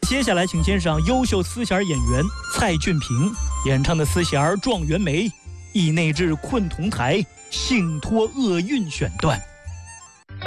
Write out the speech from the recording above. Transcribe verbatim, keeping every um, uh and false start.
接下来，请欣赏优秀丝弦演员蔡俊平演唱的丝弦《状元梅》，意内至困铜台，幸托厄运选段。